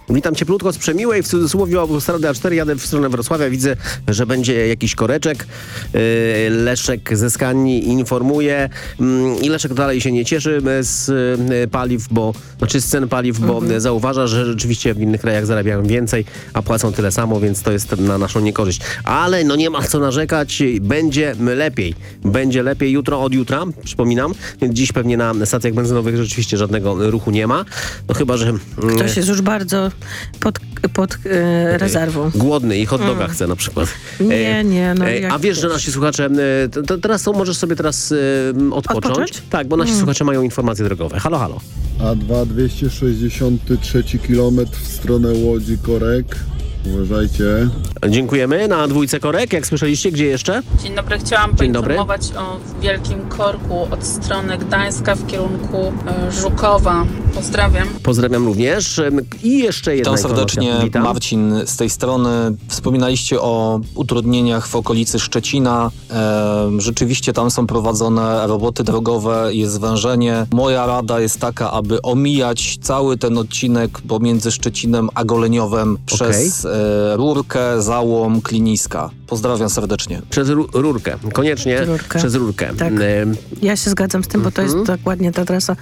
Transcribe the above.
Witam cieplutko z Przemiłej, w cudzysłowie autostrady A4, jadę w stronę Wrocławia, widzę, że będzie jakiś koreczek. Leszek ze Skanii informuje i Leszek dalej się nie cieszy z paliw, z cen paliw, bo zauważa, że rzeczywiście w innych krajach zarabiają więcej, a płacą tyle samo, więc to jest na naszą niekorzyść. Ale no nie ma co narzekać, będzie lepiej. Będzie lepiej jutro od jutra, przypominam. Dziś pewnie na stacjach benzynowych rzeczywiście żadnego ruchu nie ma. No chyba, że... Ktoś jest już bardzo pod rezerwą. Głodny i hot doga chce na przykład. Nie. A wiesz, że nasi słuchacze... Teraz możesz sobie teraz odpocząć? Tak, bo nasi słuchacze mają informacje drogowe. Halo, halo. A2 263 km w stronę Łodzi Korek. Uważajcie. Dziękujemy. Na dwójce korek, jak słyszeliście, gdzie jeszcze? Dzień dobry, chciałam Dzień dobry. poinformować o wielkim korku od strony Gdańska w kierunku Żukowa. Pozdrawiam. Pozdrawiam również. I jeszcze jedna Witam serdecznie, informacja. Witam. Marcin z tej strony. Wspominaliście o utrudnieniach w okolicy Szczecina. Rzeczywiście tam są prowadzone roboty drogowe, jest zwężenie. Moja rada jest taka, aby omijać cały ten odcinek pomiędzy Szczecinem a Goleniowem przez Rurkę, Załom, Kliniska. Pozdrawiam serdecznie. Przez rurkę. Koniecznie przez rurkę. Tak. Ja się zgadzam z tym, bo to jest dokładnie ta trasa